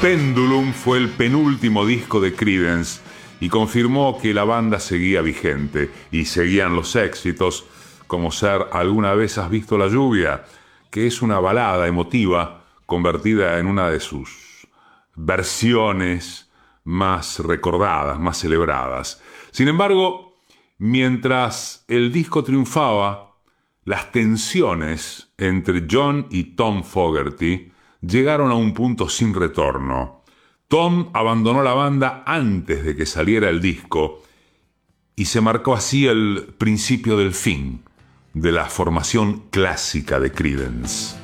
Pendulum fue el penúltimo disco de Creedence y confirmó que la banda seguía vigente y seguían los éxitos, como ser Alguna vez has visto la lluvia, que es una balada emotiva convertida en una de sus versiones más recordadas, más celebradas. Sin embargo, mientras el disco triunfaba, las tensiones entre John y Tom Fogerty llegaron a un punto sin retorno. Tom abandonó la banda antes de que saliera el disco y se marcó así el principio del fin de la formación clásica de Creedence.